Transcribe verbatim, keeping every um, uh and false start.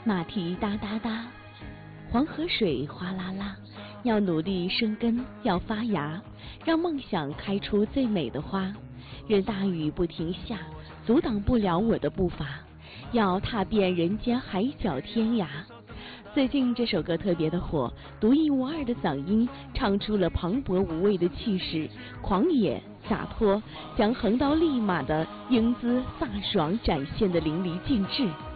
马蹄哒哒哒，黄河水哗啦啦，要努力生根，要发芽，让梦想开出最美的花。任大雨不停下，阻挡不了我的步伐，要踏遍人间海角天涯。最近这首歌特别的火，独一无二的嗓音唱出了磅礴无畏的气势，狂野洒脱，将横刀立马的英姿飒爽展现得淋漓尽致。